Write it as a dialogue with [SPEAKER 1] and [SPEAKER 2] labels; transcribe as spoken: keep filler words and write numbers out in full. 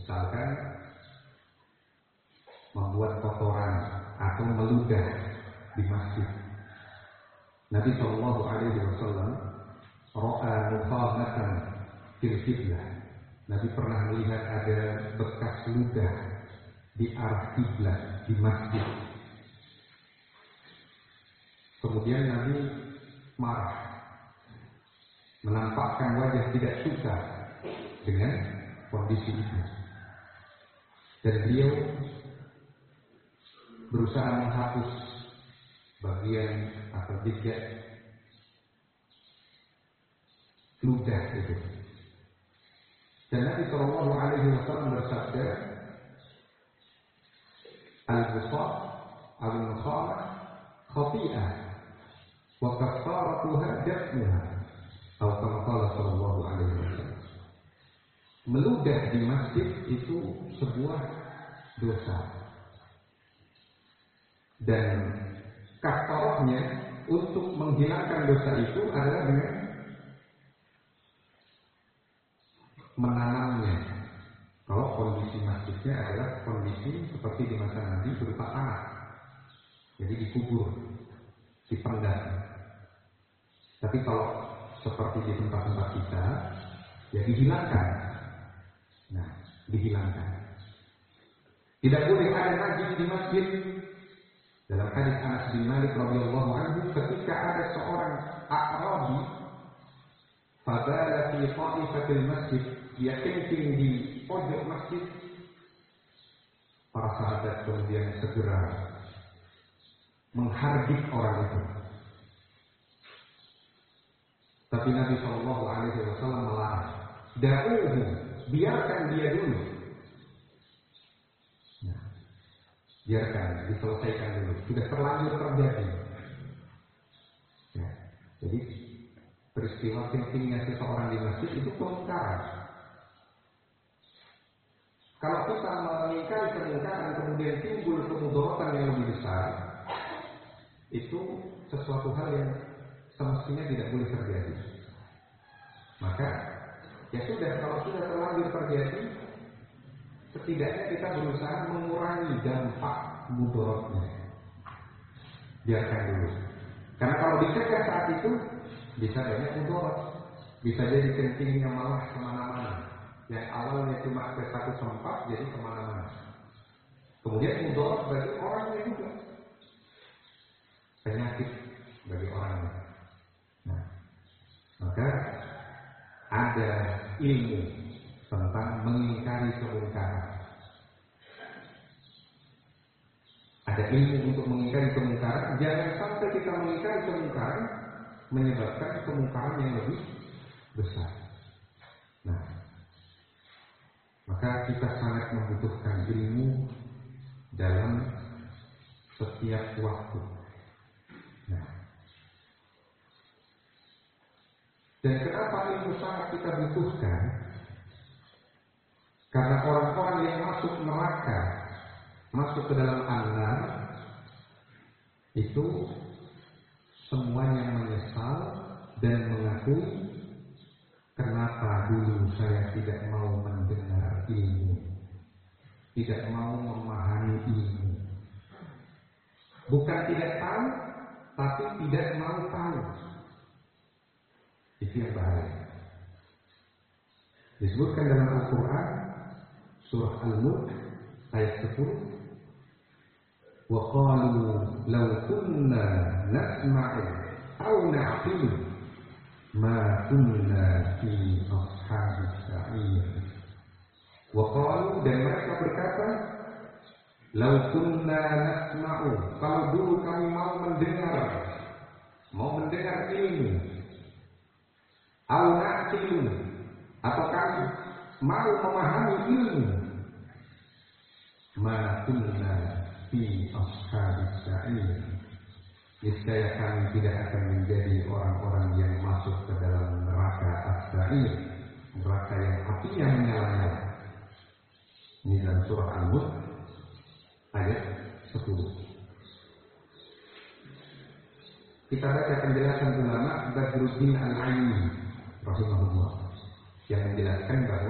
[SPEAKER 1] Misalkan membuat kotoran atau meludah di masjid. Nabi Shallallahu Alaihi Wasallam ro'a mukhamatan fil qiblah. Nabi pernah melihat ada bekas ludah di arah kiblat di masjid. Kemudian Nabi marah, menampakkan wajah tidak suka dengan kondisi itu. Dan beliau berusaha menghapus bagian atau jejak ludah itu. Dan Nabi Shallallahu Alaihi Wasallam bersabda, al-busaq al-mukhamah khati'ah wa kafaratuha dafnuha, atau kama qala sallallahu alaihi wasallam. Meludah di masjid itu sebuah dosa. Dan kafarahnya untuk menghilangkan dosa itu adalah dengan menanamnya. Kalau kondisi masjidnya adalah kondisi seperti di masa Nabi berupa tanah, jadi dikubur, dipendam. Tapi kalau seperti di tempat-tempat kita, ya dihilangkan. Nah, dihilangkan. Tidak boleh ada najis di masjid. Dalam hadis Anas bin Malik radhiyallahu anhu, ketika ada seorang A'rabi fabala fi ta'ifatil masjid, dia kencing di pojok masjid, para sahabat kemudian segera menghardik orang itu. Tapi Nabi Shallallahu Alaihi Wasallam melarang. Da'uhu, biarkan dia dulu. Nah, biarkan, diselesaikan dulu. Sudah terlanjur terjadi. Ya, jadi peristiwa kencingnya seseorang di masjid itu kemungkaran. Kalau kita mengingkari kemungkaran kemudian timbul kemudaratan yang lebih besar, itu sesuatu hal yang semestinya tidak boleh terjadi. Maka ya sudah, kalau sudah terlanjur terjadi, setidaknya kita berusaha mengurangi dampak mudaratnya. Biarkan dulu. Karena kalau dicegah saat itu bisa banyak mudarat. Bisa jadi kencingnya malah kemana-mana. Yang awalnya cuma ke satu tempat jadi kemana-mana. Kemudian mudarat bagi orangnya juga, penyakit bagi orangnya. Nah, maka ada ilmu tentang mengingkari kemungkaran. Ada ilmu untuk mengingkari kemungkaran. Jangan sampai kita mengingkari kemungkaran menyebabkan kemungkaran yang lebih besar. Nah, maka kita sangat membutuhkan ilmu dalam setiap waktu. Nah, dan kenapa ilmu sangat kita butuhkan? Karena orang-orang yang masuk neraka, masuk ke dalam an-nar, itu semuanya menyesal dan mengakui, kenapa dulu saya tidak mau mendengar ilmu, tidak mau memahami ilmu. Bukan tidak tahu, tapi tidak mau tahu. Itu yang bahaya. Disebutkan dalam Al-Quran surah Al-Mulk ayat sepuluh, wa qalu law kunna nasma'u aw na'qilu ma kunna fi ashabis sa'ir. Wa qalu, dan mereka berkata, law kunna nasma'u, kalau dulu kami mau mendengar, mau mendengar ilmu, aw na'qilu, atau kami mau memahami ilmu, ma kunna fi ashabis sa'ir, niscaya kami tidak akan menjadi orang-orang yang masuk ke dalam neraka as-sa'ir, neraka yang apinya menyala-nyala. Ini dalam surah Al-Mulk ayat sepuluh. Kita baca penjelasan ulama Badruddin Al-Aini rahimahullah yang menjelaskan bahwa